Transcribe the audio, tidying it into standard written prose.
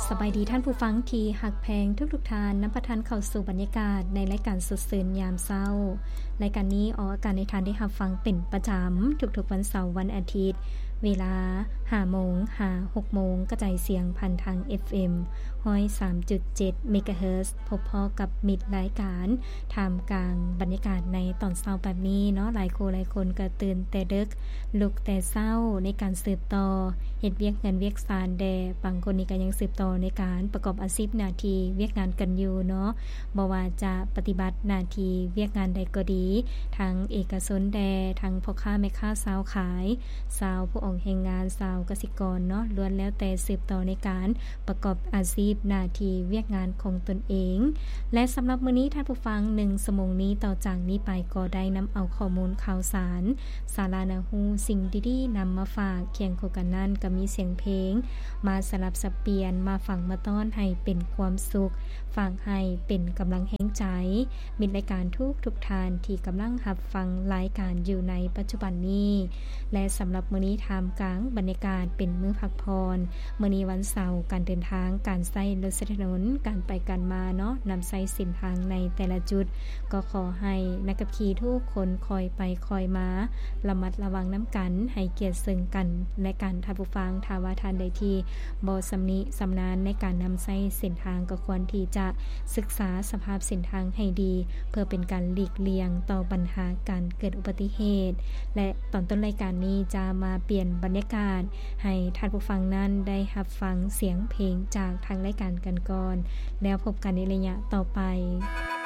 สบายดีท่านผู้ฟังที่หักแพงทุกๆทานนำประทานเข้าสู่บรรยากาศในรายการสุดซื่นยามเช้ารายการนี้ออกอากาศในทานได้รับฟังเป็นประจำทุกๆวันเสาร์วันอาทิตย์เวลา 5:00 นหา 6:00 นกระจายเสียงผ่านทาง FM 103.7 เมกะเฮิรตซ์พบพอกับมิตรรายการท่ามกลางบรรยากาศในตอนเช้าแบบนี้เนาะหลายคนก็ตื่นแต่ดึกลุกแต่เช้าในการสืบต่อเฮ็ดเวียกเงินเวียกสารแด่บางคนนี่ก็ยังสืบต่อในการประกอบอาชีพหน้าที่เวียกงานกันอยู่เนาะบ่ว่าจะปฏิบัติหน้าที่เวียกงานใดก็ดีทั้งเอกชนแด่ทั้งพ่อค้าแม่ค้าสาวขายสาวผู้ออกแรงงานสาวกสิกรเนาะล้วนแล้วแต่สืบต่อในการประกอบอาชีพหน้าที่เวียกงานของตนเองและสำหรับมื้อนี้ท่านผู้ฟัง1ชั่วโมงนี้ต่อจากนี้ไปก็ได้นำเอาข้อมูลข่าวสารสาระน่ารู้สิ่งดีๆนำมาฝากเคียงคู่กันนั้นก็มีเสียงเพลงมาสลับสับเปลี่ยนมาฟังมาต้อนให้เป็นความสุขฟังให้เป็นกำลังแห่งใจมิตรรายการทุกทานที่กำลังรับฟังรายการอยู่ในปัจจุบันนี้และสำหรับมื้อนี้ท่ามกลางบรรยากาศเป็นมื้อพักพรมื้อนี้วันเสาร์การเดินทางการใช้รถใช้ถนนการไปกันมาเนาะนำใช้เส้นทางในแต่ละจุดก็ขอให้นักขับขี่ทุกคนคอยไปคอยมาระมัดระวังน้ำกันให้เกียรติซึ่งกันและกันท่านผู้ฟังถ้าว่าท่านใดที่บ่สำนิสำนาญในการนำใช้เส้นทางก็ควรที่จะศึกษาสภาพเส้นทางให้ดีเพื่อเป็นการหลีกเลี่ยงต่อปัญหาการเกิดอุบัติเหตุและตอนต้นรายการนี้จะมาเปลี่ยนบรรยากาศให้ท่านผู้ฟังนั้นได้รับฟังเสียงเพลงจากทางรายการกันก่อนแล้วพบกันในระยะต่อไป